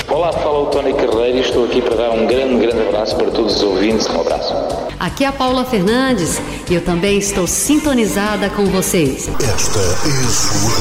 Olá, fala o Tony Carreiro e estou aqui para dar um grande abraço para todos os ouvintes. Um abraço. Aqui é a Paula Fernandes e eu também estou sintonizada com vocês. Esta é a sua